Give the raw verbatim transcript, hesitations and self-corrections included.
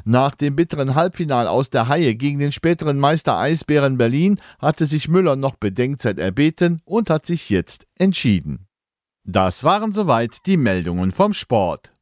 Nach dem bitteren Halbfinal aus der Haie gegen den späteren Meister Eisbären Berlin hatte sich Müller noch Bedenkzeit erbeten und hat sich jetzt entschieden. Das waren soweit die Meldungen vom Sport.